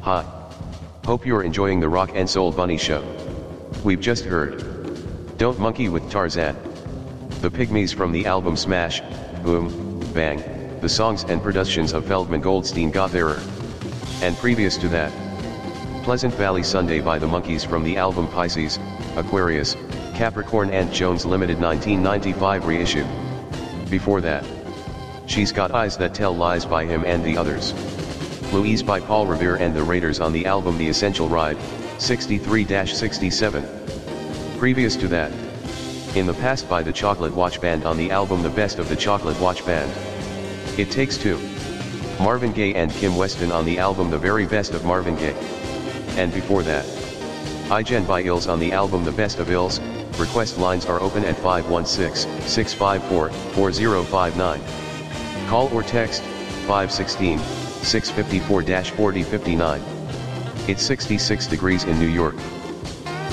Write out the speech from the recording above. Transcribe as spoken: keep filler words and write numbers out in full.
Hi. Hope you're enjoying the Rock and Soul Bunny show. We've just heard Don't Monkey with Tarzan, the Pygmies from the album Smash, Boom, Bang, the songs and productions of Feldman Goldstein Gottharer. And previous to that, Pleasant Valley Sunday by the Monkees from the album Pisces, Aquarius, Capricorn and Jones Limited nineteen ninety-five reissue. Before that, She's Got Eyes That Tell Lies by him and the Others. Louise by Paul Revere and the Raiders on the album The Essential Ride, sixty-three sixty-seven. Previous to that, In the Past by the Chocolate Watch Band on the album The Best of the Chocolate Watch Band. It Takes Two. Marvin Gaye and Kim Weston on the album The Very Best of Marvin Gaye. And before that, iGen by Ills on the album The Best of Ills. Request lines are open at five one six, six five four, four zero five nine. Call or text, five one six, six five four, four zero five nine. It's sixty-six degrees in New York.